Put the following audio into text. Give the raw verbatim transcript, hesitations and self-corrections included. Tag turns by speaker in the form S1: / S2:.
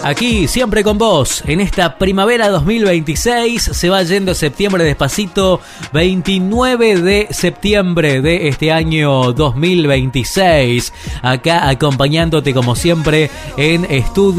S1: Aquí, siempre con vos, en esta primavera dos mil veintiséis, se va yendo septiembre despacito, veintinueve de septiembre de este año dos mil veintiséis, acá acompañándote como siempre en estudio.